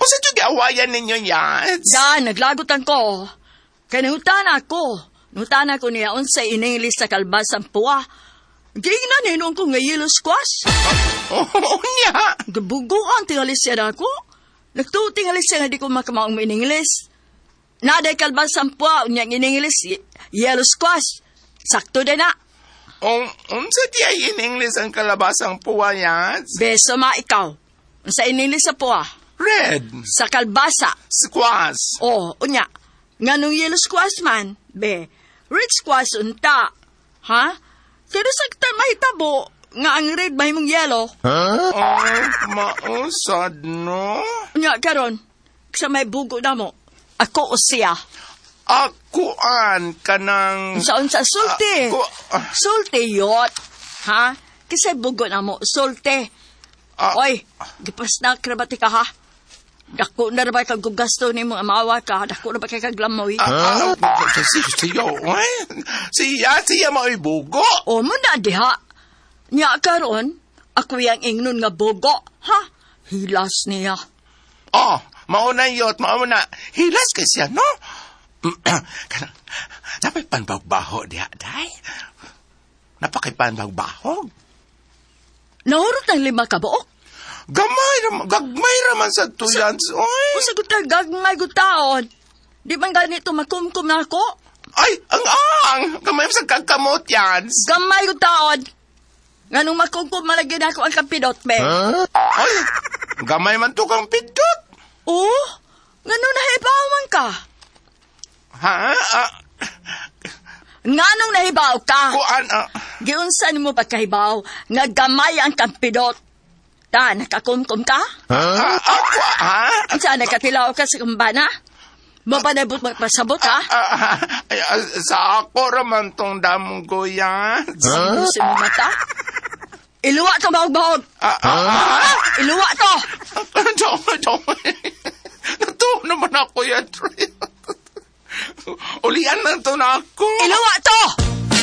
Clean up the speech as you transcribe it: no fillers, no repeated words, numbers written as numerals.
sa ito awayan ninyo, Yats? Dan, naglagutan ko. Kaya nutan ako niya sa inilis sa kalbasang puwa. Gina ninong ko nga yellow squash. Oo niya. Gabuguan tingalis siya ako. Nagtutingalis siya nga di ko makamaong ininglis. Naday kalbasang puwa, unyang ininglis, yellow squash. Sakto din na. Sa tiya ininglis ang kalabasang puwa, Yats? Beso ma ikaw. Sa ininglis sa puwa. Red. Sa kalbasa. Squash. Unya. Nga nung yellow squash man, be, red squash unta. Ha? Pero sa mahitabo, nga ang red mahimong yellow. Mausad, no? Unya, karon, sa may bugo na mo, ako o siya. Akuan ka ng... Saan sa sulti? Sulti yot. Ha? Kasi bugo na mo, sulti. Oy, gipas na krabati ka ha? Dako na ba kang gugasto ni mong amawa ka? Dako na ba kay kaglamoy? Siya mao'y bugo. O mo na diha. Nya karon, ako yang ingnon nga bugo. Ha? Hilas niya. Mauna yot, mauna. Hilas ka siya, no? Dapat panbagbaho diha, day. Napakipanbagbaho. Naurot ang 5 ka buok? Gagmay raman sa tuyan. Sagot na gagmay gutaon. Di bang ganito makumkum na ako? Ay, ang gamay sa kagkamot yan. Gamay gutaon. Nga nung makumkum malagyan ako ang kampidot, be. Ay, gamay man to kang pidot. Nga nung nahibaw man ka. Nga nung nahibaw ka. Giunsan mo ba kahibaw nga gamay ang kampidot? Nakakumkum ka? Ako, Saan nakatilaw ka sa kumbana? Mapanabot magpasabot, ha? Sa ako raman tong damong goyan. Sinusin mo mata? Iluwa to, bahog-bahog! Iluwa to! Natuwa naman ako yan, Ulian na to na ako. Iluwa to!